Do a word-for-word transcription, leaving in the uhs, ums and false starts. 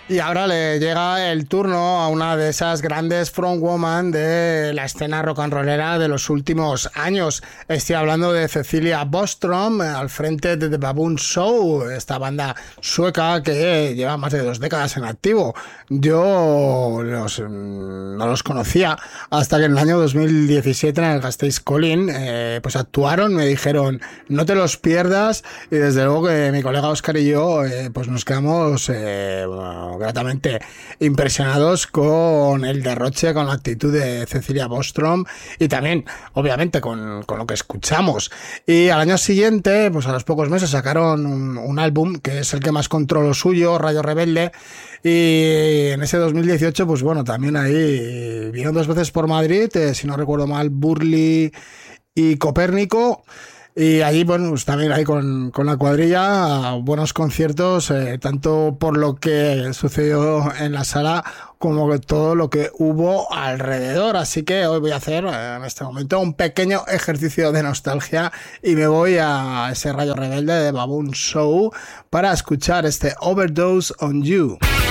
Y ahora le llega el turno a una de esas grandes frontwoman de la escena rock and rollera de los últimos años. Estoy hablando de Cecilia Bostrom, al frente de The Baboon Show, esta banda sueca que lleva más de dos décadas en activo. Yo los, no los conocía hasta que en el año dos mil diecisiete en el Gasteiz Calling eh, pues actuaron, me dijeron no te los pierdas, y desde luego que mi colega Óscar y yo eh, pues nos quedamos eh, bueno, gratamente impresionados con el derroche, con la actitud de Cecilia Bostrom y también obviamente con, con lo que escuchamos. Y al año siguiente, pues a los pocos meses sacaron un, un álbum que es el que más controló suyo, Rayo Rebelde, y en ese dos mil dieciocho pues bueno, también ahí vino dos veces por Madrid, eh, si no recuerdo mal, Burley y Copérnico. Y allí, bueno, pues también ahí con, con la cuadrilla, buenos conciertos, eh, tanto por lo que sucedió en la sala como que todo lo que hubo alrededor. Así que hoy voy a hacer eh, en este momento un pequeño ejercicio de nostalgia y me voy a ese Rayo Rebelde de Baboon Show para escuchar este Overdose on You.